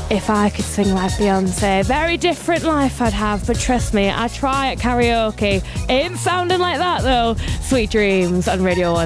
If I could sing like Beyonce, very different life I'd have, but trust me, I try at karaoke. It ain't sounding like that though. Sweet Dreams on Radio 1.